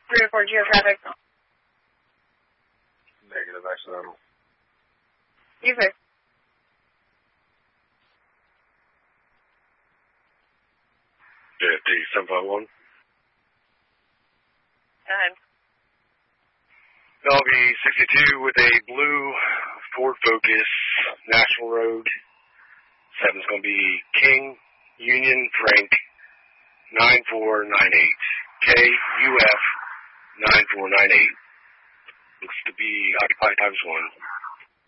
304 geotraffic. Negative, accidental. Music. JFD 751. Go ahead. Bellevue 62 with a blue Ford Focus, National Road. 7's going to be King, Union, Frank, 9498. KUF 9498. Looks to be occupied ×1.